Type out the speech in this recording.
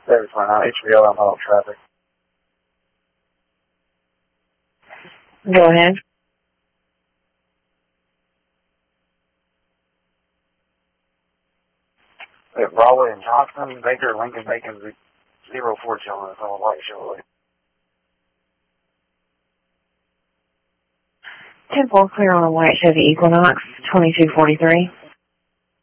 Service line out, HBO, I'm out of traffic. Go ahead. Broadway and Johnson, Baker, Lincoln, Bacon, 04 children, it's on a light shortly. 10-4 clear on a white Chevy Equinox, 2243.